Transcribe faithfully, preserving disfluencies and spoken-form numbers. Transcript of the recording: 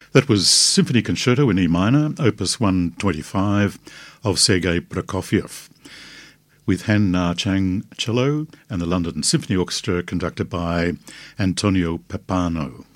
That was Symphony Concerto in E minor, opus one twenty-five of Sergei Prokofiev, with Han Na Chang cello and the London Symphony Orchestra conducted by Antonio Pappano.